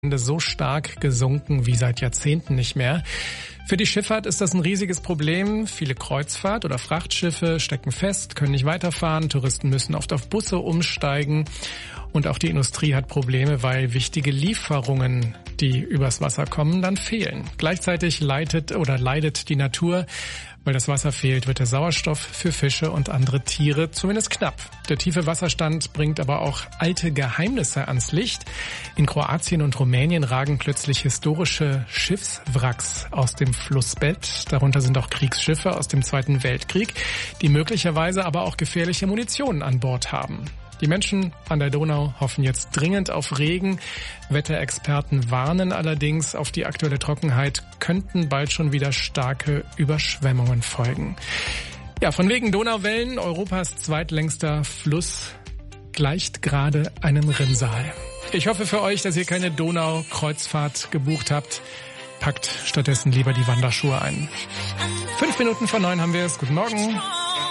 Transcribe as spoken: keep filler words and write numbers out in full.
so stark gesunken wie seit Jahrzehnten nicht mehr. Für die Schifffahrt ist das ein riesiges Problem. Viele Kreuzfahrt- oder Frachtschiffe stecken fest, können nicht weiterfahren. Touristen müssen oft auf Busse umsteigen. Und auch die Industrie hat Probleme, weil wichtige Lieferungen, die übers Wasser kommen, dann fehlen. Gleichzeitig leidet oder leidet die Natur. Weil das Wasser fehlt, wird der Sauerstoff für Fische und andere Tiere zumindest knapp. Der tiefe Wasserstand bringt aber auch alte Geheimnisse ans Licht. In Kroatien und Rumänien ragen plötzlich historische Schiffswracks aus dem Flussbett. Darunter sind auch Kriegsschiffe aus dem Zweiten Weltkrieg, die möglicherweise aber auch gefährliche Munition an Bord haben. Die Menschen an der Donau hoffen jetzt dringend auf Regen. Wetterexperten warnen allerdings, auf die aktuelle Trockenheit könnten bald schon wieder starke Überschwemmungen folgen. Ja, von wegen Donauwellen, Europas zweitlängster Fluss, gleicht gerade einem Rinnsal. Ich hoffe für euch, dass ihr keine Donau-Kreuzfahrt gebucht habt. Packt stattdessen lieber die Wanderschuhe ein. Fünf Minuten vor neun haben wir es. Guten Morgen.